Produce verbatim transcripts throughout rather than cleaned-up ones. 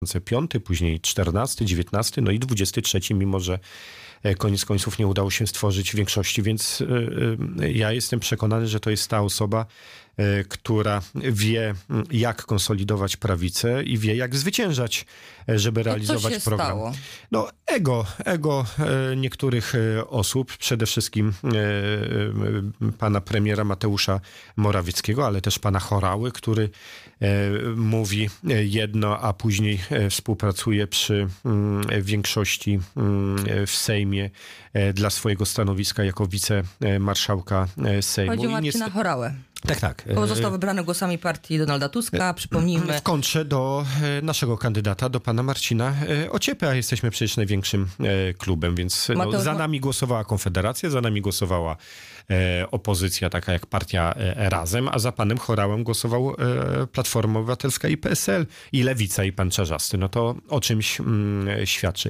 tysiące piąty, później czternasty, dziewiętnasty, no i dwudziesty trzeci, mimo że koniec końców nie udało się stworzyć większości, więc ja jestem przekonany, że to jest ta osoba, która wie, jak konsolidować prawicę i wie, jak zwyciężać, żeby realizować co się program. Stało? No ego, ego niektórych osób, przede wszystkim pana premiera Mateusza Morawieckiego, ale też pana Horały, który mówi jedno, a później współpracuje przy większości w Sejmie dla swojego stanowiska jako wicemarszałka Sejmu. Chodzi o Marcina niestety... Horałę. Tak, tak. Bo został wybrany głosami partii Donalda Tuska, przypomnijmy. W kontrze do naszego kandydata, do pana Marcina Ociepy, a jesteśmy przecież największym klubem, więc no, za nami głosowała Konfederacja, za nami głosowała opozycja, taka jak partia Razem, a za panem Horałem głosował Platforma Obywatelska i P S L, i Lewica, i pan Czarzasty. No to o czymś mm, świadczy.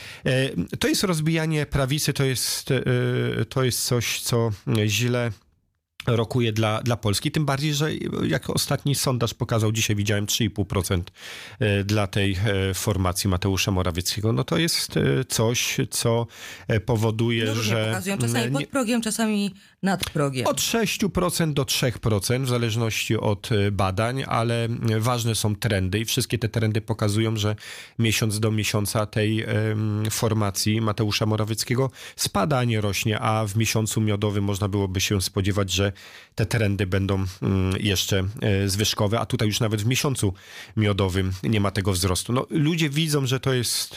To jest rozbijanie prawicy, to jest, to jest coś, co źle rokuje dla, dla Polski, tym bardziej, że jak ostatni sondaż pokazał, dzisiaj widziałem trzy i pół procent dla tej formacji Mateusza Morawieckiego, no to jest coś, co powoduje, no, że... Pokazują czasami pod progiem, czasami nad progiem. Od sześć procent do trzy procent, w zależności od badań, ale ważne są trendy i wszystkie te trendy pokazują, że miesiąc do miesiąca tej um, formacji Mateusza Morawieckiego spada, a nie rośnie, a w miesiącu miodowym można byłoby się spodziewać, że te trendy będą jeszcze zwyżkowe, a tutaj już nawet w miesiącu miodowym nie ma tego wzrostu. No, ludzie widzą, że to jest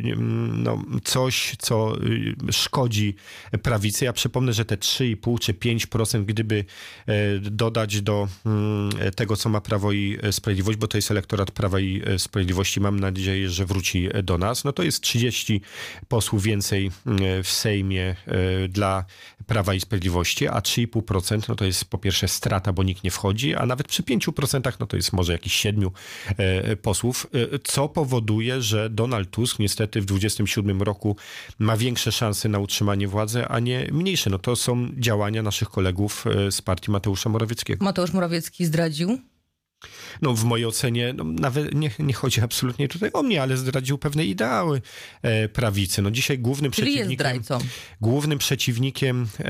no, coś, co szkodzi prawicy. Ja przypomnę, że te trzy i pół czy pięć procent, gdyby dodać do tego, co ma Prawo i Sprawiedliwość, bo to jest elektorat Prawa i Sprawiedliwości, mam nadzieję, że wróci do nas, no to jest trzydzieści posłów więcej w Sejmie dla Prawa i Sprawiedliwości, a trzy i pół procent no to jest po pierwsze strata, bo nikt nie wchodzi, a nawet przy pięciu procentach no to jest może jakiś siedmiu e, posłów, e, co powoduje, że Donald Tusk niestety w dwudziestym siódmym roku ma większe szanse na utrzymanie władzy, a nie mniejsze. No to są działania naszych kolegów z partii Mateusza Morawieckiego. Mateusz Morawiecki zdradził? No w mojej ocenie, no, nawet nie, nie chodzi absolutnie tutaj o mnie, ale zdradził pewne ideały e, prawicy. No dzisiaj głównym Czyli przeciwnikiem... jest zdrajcą. Głównym przeciwnikiem, e,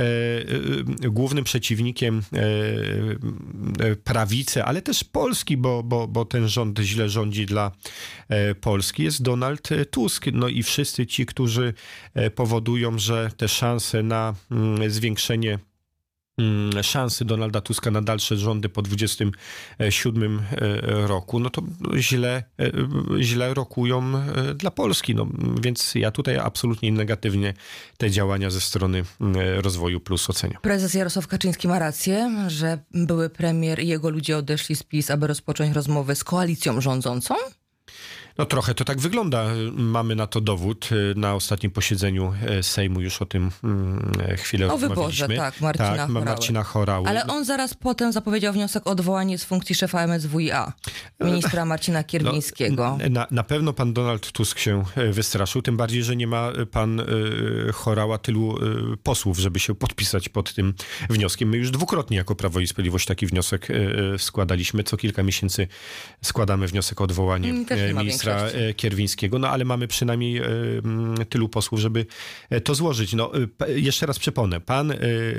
e, głównym przeciwnikiem e, e, prawicy, ale też Polski, bo, bo, bo ten rząd źle rządzi dla e, Polski, jest Donald Tusk. No i wszyscy ci, którzy e, powodują, że te szanse na mm, zwiększenie szansy Donalda Tuska na dalsze rządy po dwudziestym siódmym roku, no to źle, źle rokują dla Polski. No, więc ja tutaj absolutnie negatywnie te działania ze strony Rozwoju Plus oceniam. Prezes Jarosław Kaczyński ma rację, że były premier i jego ludzie odeszli z PiS, aby rozpocząć rozmowy z koalicją rządzącą? No trochę to tak wygląda. Mamy na to dowód. Na ostatnim posiedzeniu Sejmu już o tym chwilę o rozmawialiśmy. O wyborze, tak, Marcina tak, Horały. Marcina Horały. Ale on zaraz potem zapowiedział wniosek o odwołanie z funkcji szefa M S W i A, ministra Marcina Kierwińskiego. No, na, na pewno pan Donald Tusk się wystraszył, tym bardziej, że nie ma pan Horała tylu posłów, żeby się podpisać pod tym wnioskiem. My już dwukrotnie jako Prawo i Sprawiedliwość taki wniosek składaliśmy. Co kilka miesięcy składamy wniosek o odwołanie ministra Kierwińskiego, no ale mamy przynajmniej tylu posłów, żeby to złożyć. No, jeszcze raz przypomnę, pan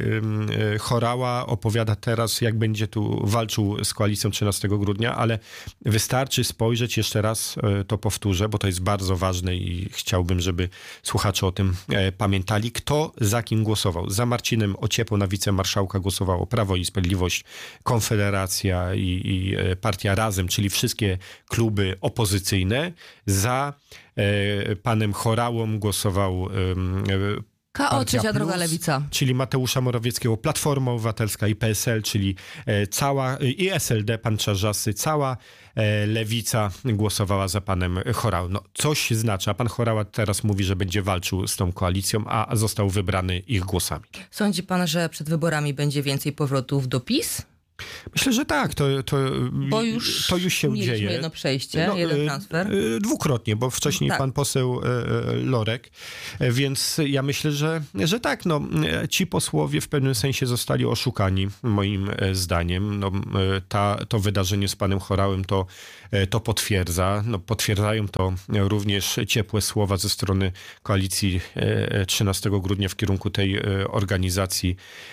Horała opowiada teraz, jak będzie tu walczył z koalicją trzynastego grudnia, ale wystarczy spojrzeć, jeszcze raz to powtórzę, bo to jest bardzo ważne i chciałbym, żeby słuchacze o tym pamiętali, kto za kim głosował. Za Marcinem Ociepą na wicemarszałka głosowało Prawo i Sprawiedliwość, Konfederacja i, i Partia Razem, czyli wszystkie kluby opozycyjne. Za e, panem Horałą głosował e, K O, Trzecia Droga Lewica. Czyli Mateusza Morawieckiego, Platforma Obywatelska i P S L, czyli e, cała, i S L D, pan Czarzasty, cała e, Lewica głosowała za panem Horałą. No, coś znaczy, a pan Horała teraz mówi, że będzie walczył z tą koalicją, a został wybrany ich głosami. Sądzi pan, że przed wyborami będzie więcej powrotów do PiS? Myślę, że tak. To, to, Bo już, to już się mieliśmy dzieje. jedno przejście, no, jeden transfer. Dwukrotnie, bo wcześniej tak. pan poseł Lorek. Więc ja myślę, że, że tak. No, ci posłowie w pewnym sensie zostali oszukani, moim zdaniem. No, ta, to wydarzenie z panem Horałym to, to potwierdza. No, potwierdzają to również ciepłe słowa ze strony koalicji trzynastego grudnia w kierunku tej organizacji,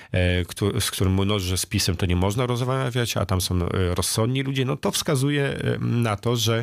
z którym mówią, że z PiS-em to nie można rozmawiać, a tam są rozsądni ludzie. No to wskazuje na to, że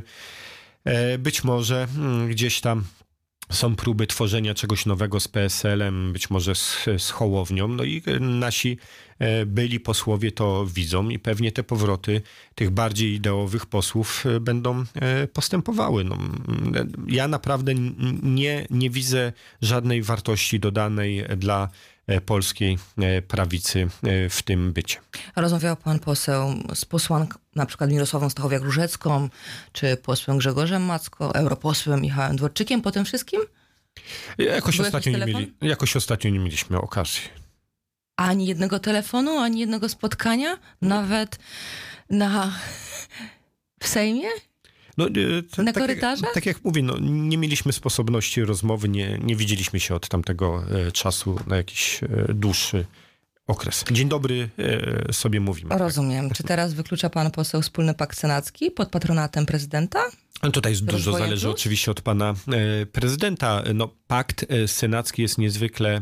być może gdzieś tam są próby tworzenia czegoś nowego z P S L-em, być może z, z Hołownią. No i nasi byli posłowie to widzą i pewnie te powroty tych bardziej ideowych posłów będą postępowały. No, ja naprawdę nie, nie widzę żadnej wartości dodanej dla polskiej prawicy w tym bycie. Rozmawiał pan poseł z posłanką, na przykład Mirosławą Stachowiak-Różecką, czy posłem Grzegorzem Macko, europosłem Michałem Dworczykiem po tym wszystkim? Jakoś ostatnio, nie mieli, jakoś ostatnio nie mieliśmy okazji. Ani jednego telefonu, ani jednego spotkania? Nawet na... w Sejmie? No, to, na tak, korytarzach? Jak, tak jak mówię, no, nie mieliśmy sposobności rozmowy, nie, nie widzieliśmy się od tamtego e, czasu na jakiś e, dłuższy okres. Dzień dobry e, sobie mówimy. Rozumiem. Tak. Czy teraz wyklucza pan poseł wspólny pakt senacki pod patronatem prezydenta? No tutaj dużo zależy plus? oczywiście od pana e, prezydenta. No, pakt e, senacki jest niezwykle e,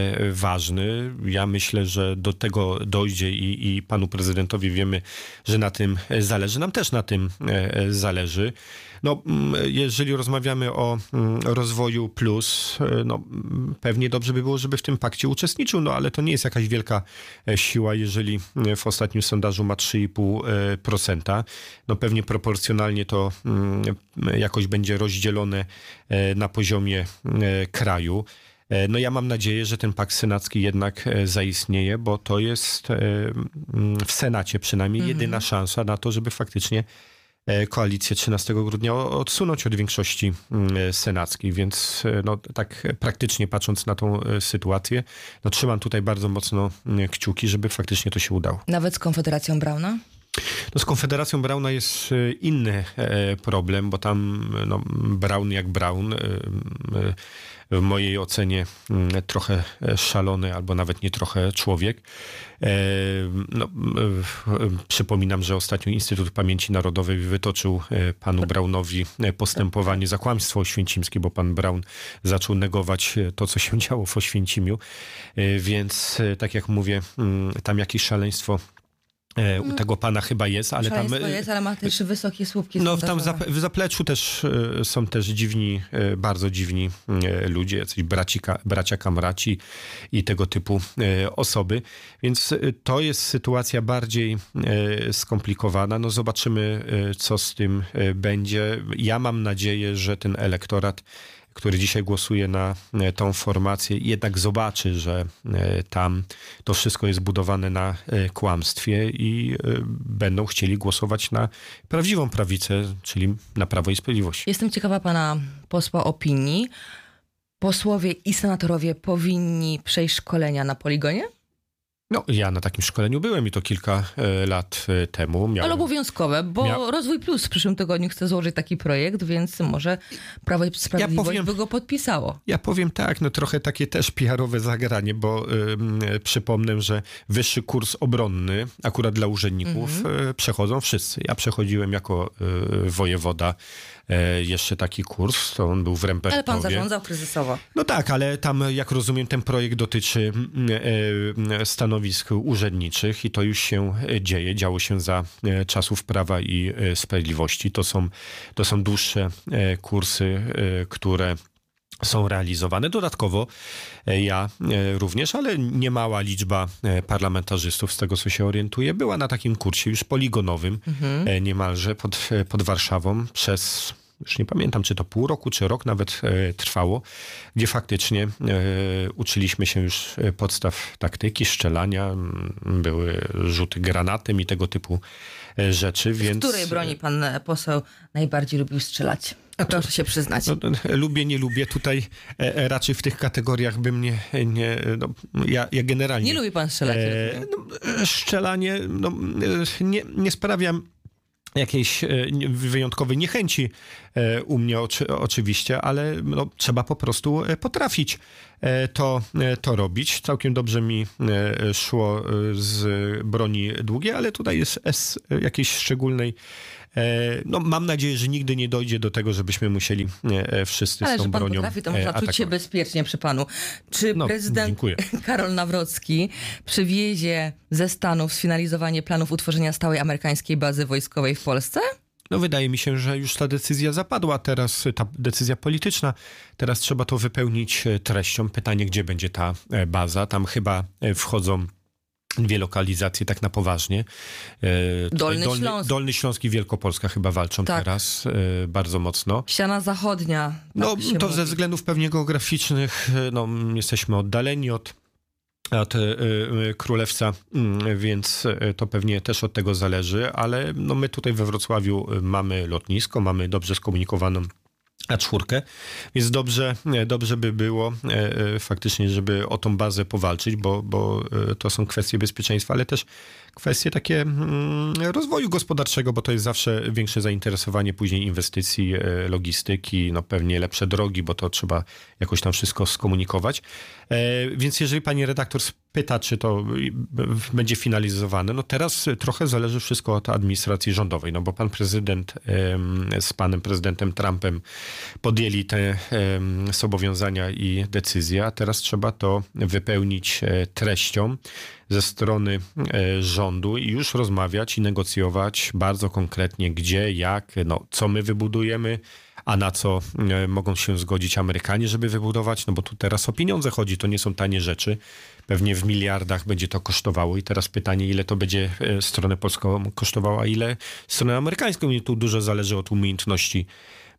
ważny. Ja myślę, że do tego dojdzie i, i panu prezydentowi wiemy, że na tym zależy. Nam też na tym e, zależy. No, jeżeli rozmawiamy o rozwoju plus, no, pewnie dobrze by było, żeby w tym pakcie uczestniczył, no ale to nie jest jakaś wielka siła, jeżeli w ostatnim sondażu ma trzy i pół procent. No pewnie proporcjonalnie to jakoś będzie rozdzielone na poziomie kraju. No ja mam nadzieję, że ten pakt senacki jednak zaistnieje, bo to jest w Senacie przynajmniej mhm. jedyna szansa na to, żeby faktycznie koalicję trzynastego grudnia odsunąć od większości senackiej, więc no, tak praktycznie patrząc na tą sytuację, no, trzymam tutaj bardzo mocno kciuki, żeby faktycznie to się udało. Nawet z Konfederacją Brauna? No, z Konfederacją Brauna jest inny problem, bo tam no, Braun jak Braun, w mojej ocenie trochę szalony, albo nawet nie trochę człowiek. No, przypominam, że ostatnio Instytut Pamięci Narodowej wytoczył panu Braunowi postępowanie za kłamstwo oświęcimskie, bo pan Braun zaczął negować to, co się działo w Oświęcimiu. Więc tak jak mówię, tam jakieś szaleństwo u tego pana chyba jest, ale tam... jest, ale ma też wysokie słupki. No tam w zapleczu też są też dziwni, bardzo dziwni ludzie, jacyś braci, bracia kamraci i tego typu osoby. Więc to jest sytuacja bardziej skomplikowana. No zobaczymy, co z tym będzie. Ja mam nadzieję, że ten elektorat, który dzisiaj głosuje na tą formację, jednak zobaczy, że tam to wszystko jest budowane na kłamstwie i będą chcieli głosować na prawdziwą prawicę, czyli na Prawo i Sprawiedliwość. Jestem ciekawa pana posła opinii. Posłowie i senatorowie powinni przejść szkolenia na poligonie? No, ja na takim szkoleniu byłem i to kilka e, lat e, temu. Miałem... Ale obowiązkowe, bo Mia... Rozwój Plus w przyszłym tygodniu chce złożyć taki projekt, więc może Prawo i Sprawiedliwość ja powiem, by go podpisało. Ja powiem tak, no trochę takie też P R-owe zagranie, bo y, przypomnę, że wyższy kurs obronny, akurat dla urzędników, mm-hmm. y, przechodzą wszyscy. Ja przechodziłem jako y, wojewoda y, jeszcze taki kurs, to on był w Rempertowie. Ale pan zarządzał kryzysowo. No tak, ale tam, jak rozumiem, ten projekt dotyczy y, y, stanowisk urzędniczych i to już się dzieje. Działo się za czasów Prawa i Sprawiedliwości. To są, to są dłuższe kursy, które są realizowane. Dodatkowo ja również, ale niemała liczba parlamentarzystów, z tego co się orientuję, była na takim kursie już poligonowym, mhm. niemalże pod, pod Warszawą przez... Już nie pamiętam, czy to pół roku, czy rok nawet e, trwało, gdzie faktycznie e, uczyliśmy się już podstaw taktyki, strzelania, były rzuty granatem i tego typu e, rzeczy. Z więc... której broni pan poseł najbardziej lubił strzelać? Proszę się przyznać. No, lubię, nie lubię. Tutaj e, raczej w tych kategoriach bym nie... nie no, ja, ja generalnie... Nie lubi pan strzelać. E, no, strzelanie no, nie, nie sprawiam jakiejś wyjątkowej niechęci u mnie oczy, oczywiście, ale no, trzeba po prostu potrafić to, to robić. Całkiem dobrze mi szło z broni długiej, ale tutaj jest S jakiejś szczególnej. No, mam nadzieję, że nigdy nie dojdzie do tego, żebyśmy musieli wszyscy ale z tą że pan bronią potrafi, to można atakować. czuć się bezpiecznie przy panu. Czy No, prezydent dziękuję. Karol Nawrocki przywiezie ze Stanów sfinalizowanie planów utworzenia stałej amerykańskiej bazy wojskowej w Polsce? No wydaje mi się, że już ta decyzja zapadła, teraz ta decyzja polityczna, teraz trzeba to wypełnić treścią. Pytanie, gdzie będzie ta baza, tam chyba wchodzą dwie lokalizacje tak na poważnie. Dolny, Dolny Śląsk. Dolny Śląsk i Wielkopolska chyba walczą tak. teraz bardzo mocno. Ściana zachodnia. Tak no to mówi. ze względów pewnie geograficznych no, jesteśmy oddaleni od od y, y, Królewca, y, więc to pewnie też od tego zależy, ale no, my tutaj we Wrocławiu mamy lotnisko, mamy dobrze skomunikowaną A cztery, więc dobrze, dobrze by było y, faktycznie, żeby o tą bazę powalczyć, bo, bo y, to są kwestie bezpieczeństwa, ale też kwestie takie y, rozwoju gospodarczego, bo to jest zawsze większe zainteresowanie później inwestycji, y, logistyki, no pewnie lepsze drogi, bo to trzeba jakoś tam wszystko skomunikować. Y, więc jeżeli pani redaktor pyta, czy to będzie finalizowane, no teraz trochę zależy wszystko od administracji rządowej, no bo pan prezydent y, z panem prezydentem Trumpem podjęli te y, zobowiązania i decyzje, a teraz trzeba to wypełnić y, treścią ze strony y, rządu i już rozmawiać i negocjować bardzo konkretnie gdzie, jak, no, co my wybudujemy, a na co y, mogą się zgodzić Amerykanie, żeby wybudować, no bo tu teraz o pieniądze chodzi, to nie są tanie rzeczy. Pewnie w miliardach będzie to kosztowało i teraz pytanie, ile to będzie stronę polską kosztowało, a ile stronę amerykańską. I tu dużo zależy od umiejętności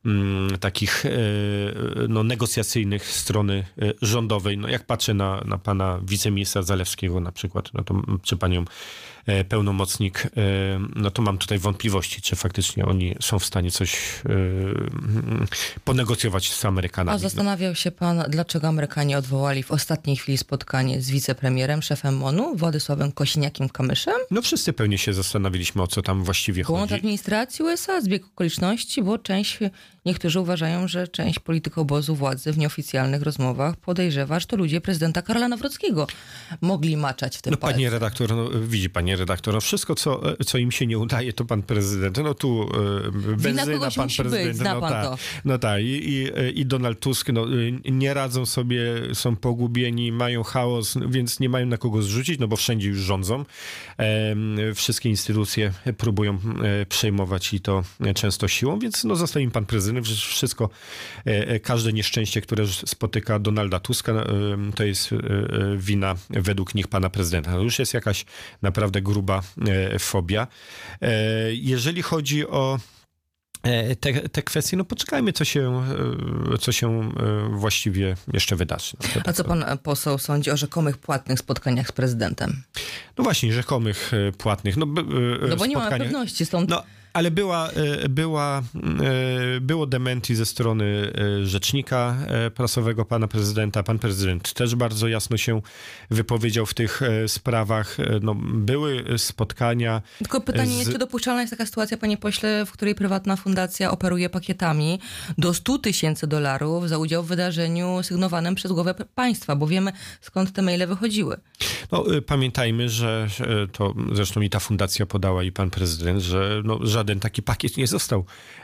m, takich e, no, negocjacyjnych strony rządowej. No, jak patrzę na, na pana wiceministra Zalewskiego na przykład, no to, czy panią e, pełnomocnik, e, no to mam tutaj wątpliwości, czy faktycznie oni są w stanie coś e, ponegocjować z Amerykanami. A zastanawiał się pan, dlaczego Amerykanie odwołali w ostatniej chwili spotkanie z wicepremierem, szefem MONU, Władysławem Kosiniakiem-Kamyszem? No wszyscy pewnie się zastanawialiśmy, o co tam właściwie Błąd chodzi. administracji U S A, zbieg okoliczności, bo część, niektórzy uważają, że część polityków obozu władzy w nieoficjalnych rozmowach podejrzewa, że to ludzie prezydenta Karola Nawrockiego mogli maczać w tym No palce. panie redaktor, no, widzi panie redaktor, no wszystko co, co im się nie udaje, to pan prezydent, no tu e, benzyna, pan musi prezydent, być, zna no pan tak, to. no tak, i, i, i Donald Tusk, no nie radzą sobie, są pogubieni, mają chaos, więc nie mają na kogo zrzucić, no bo wszędzie już rządzą. E, wszystkie instytucje próbują e, przejmować i to często siłą, więc no został im pan prezydent, wszystko, e, każde nieszczęście, które spotyka Donalda Tuska, e, to jest e, wina według nich pana prezydenta. To już jest jakaś naprawdę gruba e, fobia. E, jeżeli chodzi o Te, te kwestie, no poczekajmy, co się, co się właściwie jeszcze wydarzy. No, A co pan poseł sądzi o rzekomych płatnych spotkaniach z prezydentem? No właśnie, rzekomych płatnych. No, no bo nie ma pewności, stąd... No, ale była, była, było dementi ze strony rzecznika prasowego pana prezydenta. Pan prezydent też bardzo jasno się wypowiedział w tych sprawach. No, były spotkania... Tylko pytanie z... jest, czy dopuszczalna jest taka sytuacja, panie pośle, w której prywatna fundacja operuje pakietami do stu tysięcy dolarów za udział w wydarzeniu sygnowanym przez głowę państwa, bo wiemy, skąd te maile wychodziły. No, pamiętajmy, że to zresztą i ta fundacja podała i pan prezydent, że no, żaden taki pakiet nie został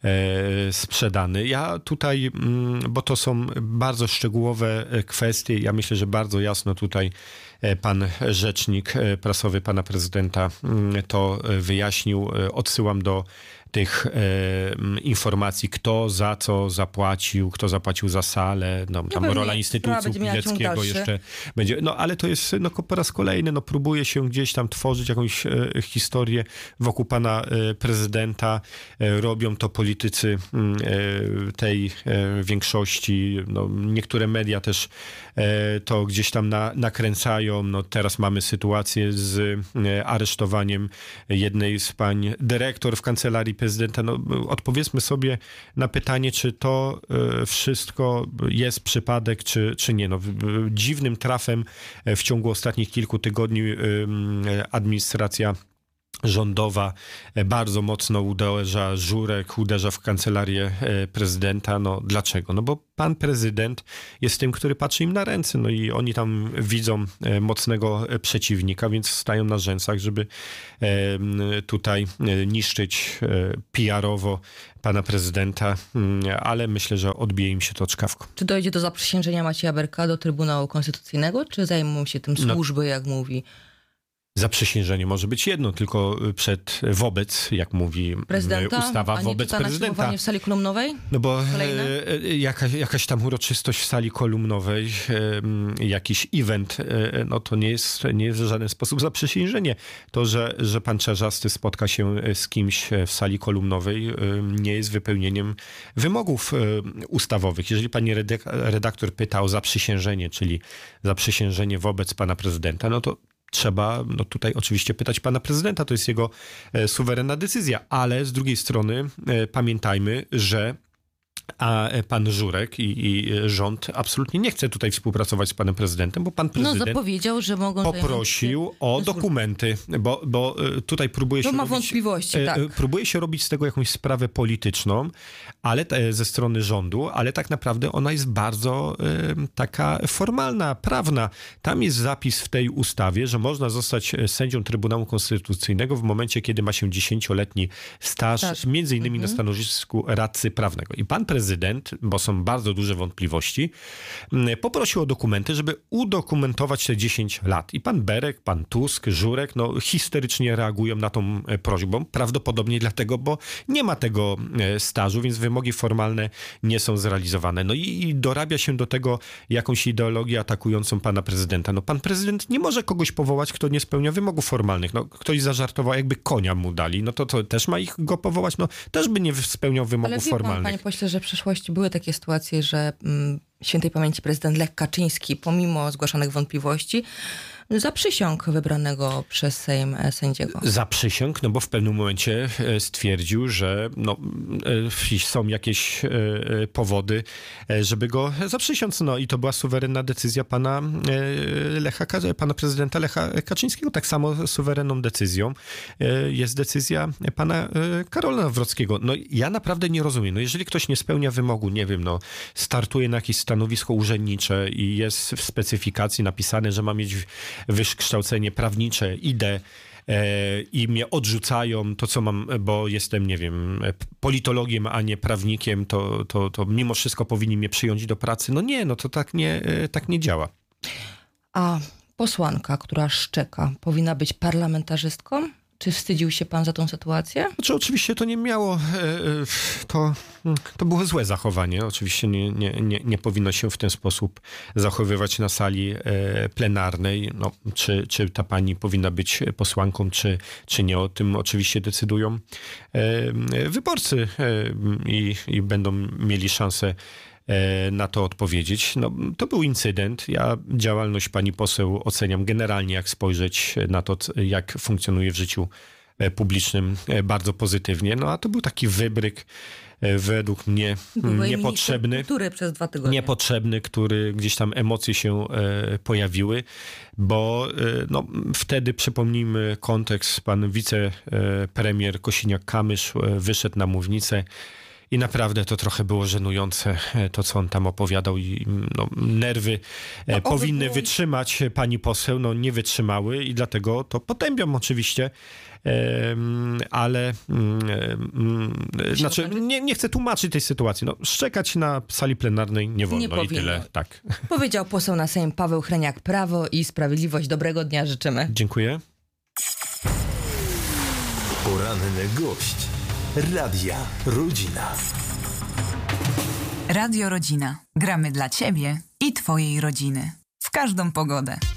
e, sprzedany. Ja tutaj, bo to są bardzo szczegółowe kwestie, ja myślę, że bardzo jasno tutaj pan rzecznik prasowy pana prezydenta to wyjaśnił. Odsyłam do tych e, informacji, kto za co zapłacił, kto zapłacił za salę, no, tam no rola Instytutu Pileckiego jeszcze będzie. No ale to jest no, po raz kolejny, no próbuje się gdzieś tam tworzyć jakąś e, historię wokół pana e, prezydenta. E, robią to politycy e, tej e, większości. No, niektóre media też e, to gdzieś tam na, nakręcają. No, teraz mamy sytuację z e, aresztowaniem jednej z pań dyrektor w kancelarii prezydenta, no odpowiedzmy sobie na pytanie, czy to wszystko jest przypadek, czy, czy nie. No, dziwnym trafem w ciągu ostatnich kilku tygodni administracja rządowa bardzo mocno uderza, Żurek uderza w kancelarię prezydenta. No dlaczego? No bo pan prezydent jest tym, który patrzy im na ręce, no i oni tam widzą mocnego przeciwnika, więc stają na rzęsach, żeby tutaj niszczyć P R-owo pana prezydenta, ale myślę, że odbije im się to czkawką. Czy dojdzie do zaprzysiężenia Macieja Berka do Trybunału Konstytucyjnego, czy zajmą się tym służby, no, jak mówi? Zaprzysiężenie może być jedno, tylko przed, wobec, jak mówi prezydenta, ustawa, a nie wobec czyta prezydenta. Na w sali kolumnowej? No bo e, jaka, jakaś tam uroczystość w sali kolumnowej, e, jakiś event, e, no to nie jest, nie jest w żaden sposób zaprzysiężenie. To, że, że pan Czarzasty spotka się z kimś w sali kolumnowej, e, nie jest wypełnieniem wymogów e, ustawowych. Jeżeli pani redaktor pyta o zaprzysiężenie, czyli zaprzysiężenie wobec pana prezydenta, no to trzeba no tutaj oczywiście pytać pana prezydenta, to jest jego e, suwerenna decyzja, ale z drugiej strony e, pamiętajmy, że a pan Żurek i, i rząd absolutnie nie chce tutaj współpracować z panem prezydentem, bo pan prezydent no, zapowiedział, że mogą poprosił o dokumenty, bo, bo tutaj próbuje się bo ma robić, wątpliwości, tak. próbuje się robić z tego jakąś sprawę polityczną, ale ze strony rządu, ale tak naprawdę ona jest bardzo y, taka formalna, prawna. Tam jest zapis w tej ustawie, że można zostać sędzią Trybunału Konstytucyjnego w momencie, kiedy ma się dziesięcioletni staż, tak. między innymi mhm. na stanowisku radcy prawnego. I pan prezydent, bo są bardzo duże wątpliwości, poprosił o dokumenty, żeby udokumentować te dziesięć lat. I pan Berek, pan Tusk, Żurek, no histerycznie reagują na tą prośbą. Prawdopodobnie dlatego, bo nie ma tego stażu, więc wymogi formalne nie są zrealizowane. No i, i dorabia się do tego jakąś ideologię atakującą pana prezydenta. No pan prezydent nie może kogoś powołać, kto nie spełnia wymogów formalnych. No ktoś zażartował, jakby konia mu dali, no to, to też ma ich go powołać? No też by nie spełniał wymogów Ale wie formalnych. Pan, panie pośle, że w przeszłości były takie sytuacje, że mm, świętej pamięci prezydent Lech Kaczyński, pomimo zgłaszanych wątpliwości, zaprzysiągł wybranego przez Sejm sędziego. Zaprzysiągł, no bo w pewnym momencie stwierdził, że no, są jakieś powody, żeby go zaprzysiąc. No i to była suwerenna decyzja pana Lecha, pana prezydenta Lecha Kaczyńskiego. Tak samo suwerenną decyzją jest decyzja pana Karola Nawrockiego. No ja naprawdę nie rozumiem. No jeżeli ktoś nie spełnia wymogu, nie wiem, no startuje na jakieś stanowisko urzędnicze i jest w specyfikacji napisane, że ma mieć wykształcenie prawnicze, idę e, i mnie odrzucają, to co mam, bo jestem, nie wiem, politologiem, a nie prawnikiem, to, to, to mimo wszystko powinni mnie przyjąć do pracy. No nie, no to tak nie, tak nie działa. A posłanka, która szczeka, powinna być parlamentarzystką? Czy wstydził się pan za tą sytuację? Znaczy, oczywiście to nie miało, to, to było złe zachowanie. Oczywiście nie, nie, nie, nie powinno się w ten sposób zachowywać na sali plenarnej. No, czy, czy ta pani powinna być posłanką, czy, czy nie, o tym oczywiście decydują wyborcy i, i będą mieli szansę na to odpowiedzieć. No, to był incydent. Ja działalność pani poseł oceniam generalnie, jak spojrzeć na to, jak funkcjonuje w życiu publicznym, bardzo pozytywnie. No a to był taki wybryk według mnie Były niepotrzebny. Przez dwa tygodnie. Niepotrzebny, który gdzieś tam emocje się pojawiły, bo no, wtedy przypomnijmy kontekst, pan wicepremier Kosiniak-Kamysz wyszedł na mównicę i naprawdę to trochę było żenujące, to co on tam opowiadał i no, nerwy no, powinny było... wytrzymać pani poseł, no nie wytrzymały i dlatego to potępiam oczywiście, ale znaczy nie, nie chcę tłumaczyć tej sytuacji. No, szczekać na sali plenarnej nie wolno nie i tyle. Tak. Powiedział poseł na Sejm Paweł Hreniak, Prawo i Sprawiedliwość. Dobrego dnia życzymy. Dziękuję. Poranny gość Radia Rodzina. Radio Rodzina. Gramy dla ciebie i twojej rodziny. W każdą pogodę.